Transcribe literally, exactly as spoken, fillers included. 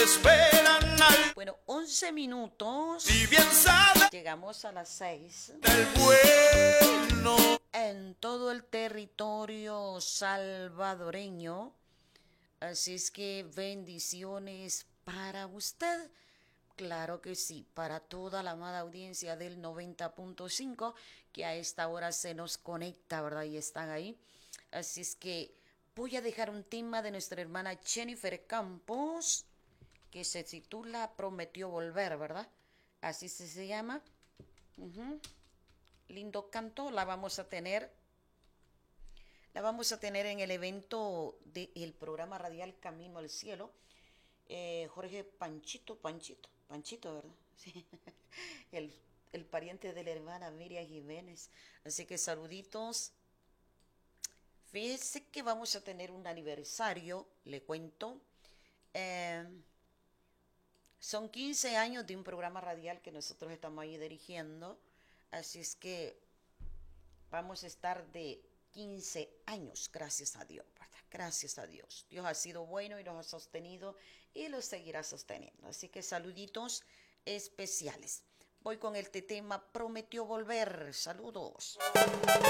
esperan al... Bueno, once minutos. Si bien sabe Llegamos a las seis. del bueno. En todo el territorio salvadoreño. Así es que bendiciones para usted. Claro que sí, para toda la amada audiencia del noventa punto cinco que a esta hora se nos conecta, ¿verdad? Y están ahí. Así es que voy a dejar un tema de nuestra hermana Jennifer Campos que se titula Prometió Volver, ¿verdad? Así se, se llama. Uh-huh. Lindo canto, la vamos a tener. La vamos a tener en el evento del programa radial Camino al Cielo. Eh, Jorge Panchito, Panchito, Panchito, ¿verdad? Sí. El, el pariente de la hermana Miriam Jiménez. Así que saluditos. Fíjense que vamos a tener un aniversario, le cuento. Eh, son quince años de un programa radial que nosotros estamos ahí dirigiendo. Así es que vamos a estar de quince años, gracias a Dios, ¿verdad? Gracias a Dios. Dios ha sido bueno y nos ha sostenido y lo seguirá sosteniendo. Así que saluditos especiales. Voy con el tema Prometió Volver. Saludos.